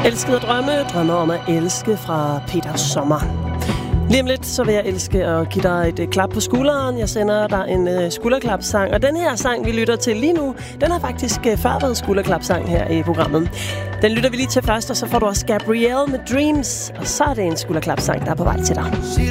Elskede at drømme om at elske fra Peter Sommer. Lige om lidt, så vil jeg elske at give dig et klap på skulderen. Jeg sender dig en skulderklapsang, og den her sang, vi lytter til lige nu, den har faktisk før været skulderklapsang her i programmet. Den lytter vi lige til først, og så får du også Gabrielle med Dreams, og så er det en skulderklapsang, der er på vej til dig.